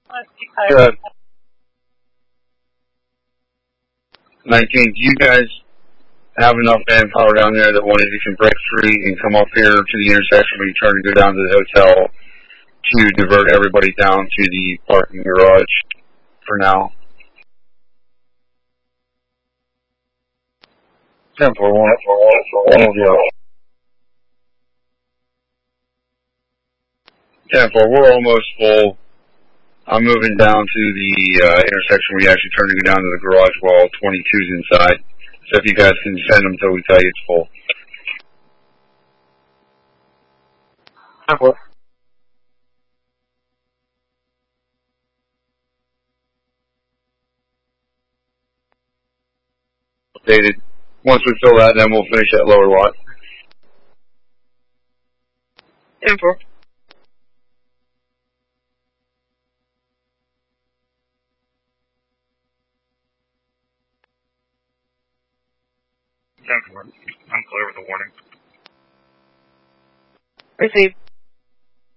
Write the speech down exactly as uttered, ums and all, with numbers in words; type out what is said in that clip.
Uh, nineteen, do you guys have enough manpower down there that one of you can break free and come up here to the intersection when you turn and go down to the hotel to divert everybody down to the parking garage for now? ten for one, one of you. ten for, we're almost full. I'm moving down to the uh, intersection where you actually turn and go down to the garage while twenty-two's inside. So if you guys can send them until we tell you it's full. ten for. Updated. Once we fill that, then we'll finish that lower lot. ten for. ten for. I'm clear with the warning. Received.